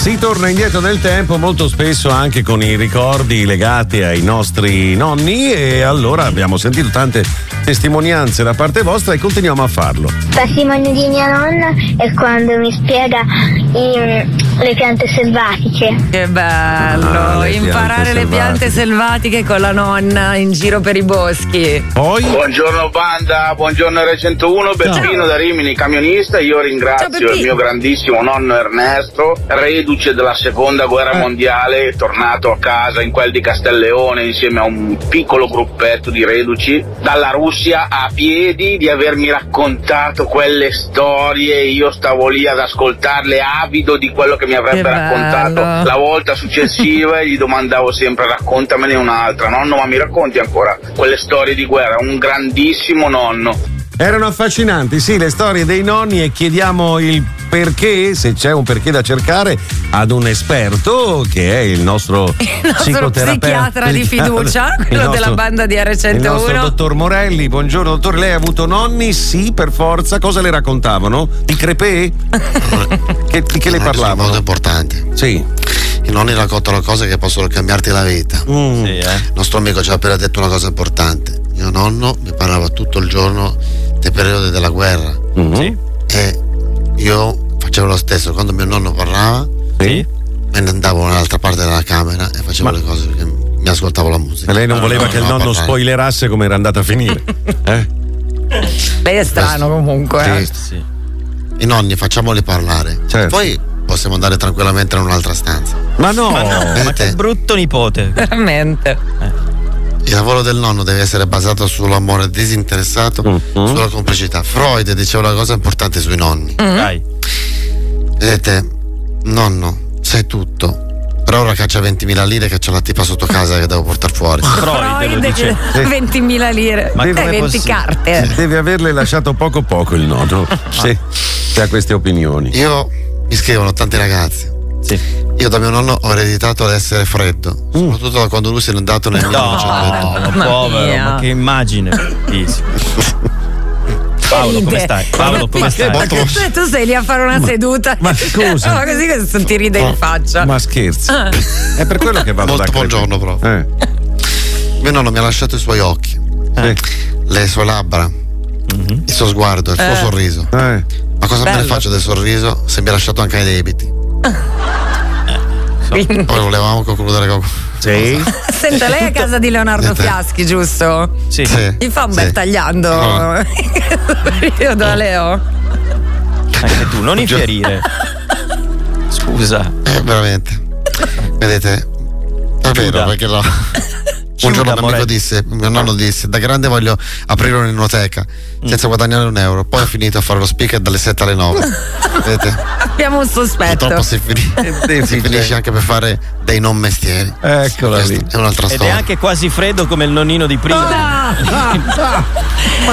Si torna indietro nel tempo molto spesso anche con i ricordi legati ai nostri nonni, e allora abbiamo sentito tante testimonianze da parte vostra e continuiamo a farlo. Patrimonio di mia nonna è quando mi spiega le piante selvatiche. Che bello, imparare le piante selvatiche con la nonna in giro per i boschi. Poi? Buongiorno banda, buongiorno R101, Beppino da Rimini, camionista. Io ringrazio il mio grandissimo nonno Ernesto, reduce della seconda guerra mondiale, tornato a casa in quel di Castelleone insieme a un piccolo gruppetto di reduci dalla Russia a piedi, di avermi raccontato quelle storie. Io stavo lì ad ascoltarle, avido di quello che mi avrebbe raccontato la volta successiva, e gli domandavo sempre: raccontamene un'altra, nonno, ma mi racconti ancora quelle storie di guerra? Un grandissimo nonno. Erano affascinanti, sì, le storie dei nonni, e chiediamo il perché, se c'è un perché da cercare, ad un esperto che è il nostro psichiatra di fiducia, quello della banda di R101. Il nostro dottor Morelli. Buongiorno dottore, lei ha avuto nonni? Sì, per forza. Cosa le raccontavano? Di crepè? che le parlavano? Sono molto importanti. Sì. I nonni raccontano cose che possono cambiarti la vita. Sì, Il nostro amico ci ha appena detto una cosa importante. Mio nonno mi parlava tutto il giorno dei periodi della guerra. Sì. E io facevo lo stesso. Quando mio nonno parlava, me ne andavo nell'altra parte della camera e facevo le cose perché mi ascoltavo la musica. E lei non voleva che il nonno spoilerasse come era andata a finire. Lei è strano comunque. Sì. I nonni facciamoli parlare. Certo. Poi possiamo andare tranquillamente in un'altra stanza. Ma no, ma che brutto nipote. Veramente. Il lavoro del nonno deve essere basato sull'amore disinteressato, sulla complicità. Freud diceva una cosa importante sui nonni. Dai. Vedete, nonno, sai tutto. Per ora caccia 20.000 lire che c'è la tipa sotto casa che devo portare fuori. Freud lo dice. 20.000 lire. Ma 20 carte. deve averle lasciato poco il nonno. Se ha queste opinioni. Io mi scrivono tanti ragazzi. Sì. Io da mio nonno ho ereditato l'essere freddo, soprattutto da quando lui se n'è andato nel 1900. No, povero, ma che immagine. Paolo, come stai? Paolo, come stai? Tu sei lì a fare una seduta. Ma scusa. Ma così che ti ride in faccia. Ma scherzi. È per quello che vado da buongiorno proprio. Mio nonno mi ha lasciato i suoi occhi, le sue labbra, il suo sguardo, il suo sorriso. Ma cosa me ne faccio del sorriso se mi ha lasciato anche i debiti? Poi volevamo concludere con... Sì. Senta, lei è a casa di Leonardo Fiaschi, giusto? Sì. Mi fa un bel tagliando. Io da Leo. Anche tu, non infierire. Scusa. Veramente. Vedete? È vero, perché un giorno mio nonno disse: da grande voglio aprire un'enoteca senza guadagnare un euro. Poi ho finito a fare lo speaker dalle 7 alle 9. Vedete? Abbiamo un sospetto. Purtroppo si finisce anche per fare dei non mestieri. Eccola lì. È un'altra storia. Ed è anche quasi freddo come il nonnino di prima.